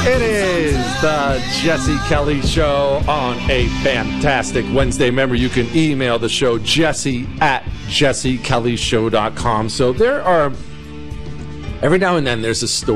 It is the Jesse Kelly Show on a fantastic Wednesday. Remember, you can email the show, jesse@jessekellyshow.com. So there are, every now and then, there's a story